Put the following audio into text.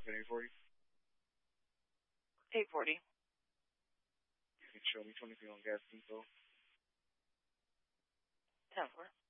at 840? 840. You can show me 23 on gas depot. 10-4.